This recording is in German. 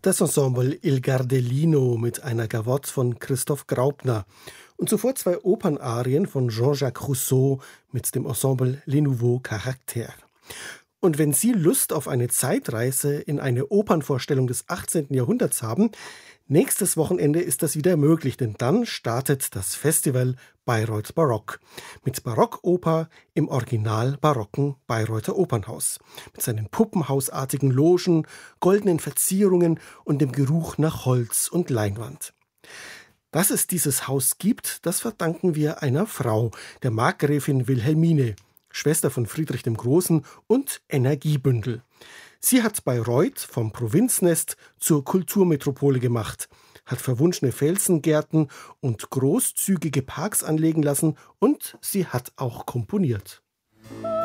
Das Ensemble Il Gardelino mit einer Gavotte von Christoph Graupner und zuvor zwei Opernarien von Jean-Jacques Rousseau mit dem Ensemble Les Nouveaux Caractères. Und wenn Sie Lust auf eine Zeitreise in eine Opernvorstellung des 18. Jahrhunderts haben, nächstes Wochenende ist das wieder möglich, denn dann startet das Festival Bayreuth Barock mit Barockoper im original barocken Bayreuther Opernhaus, mit seinen puppenhausartigen Logen, goldenen Verzierungen und dem Geruch nach Holz und Leinwand. Dass es dieses Haus gibt, das verdanken wir einer Frau, der Markgräfin Wilhelmine, Schwester von Friedrich dem Großen und Energiebündel. Sie hat Bayreuth vom Provinznest zur Kulturmetropole gemacht, hat verwunschene Felsengärten und großzügige Parks anlegen lassen und sie hat auch komponiert.